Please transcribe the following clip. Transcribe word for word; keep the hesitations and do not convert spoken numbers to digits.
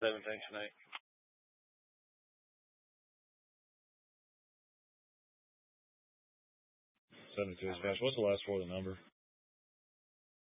seventeen Snake. seventy-two is fast. What's the last four of the number?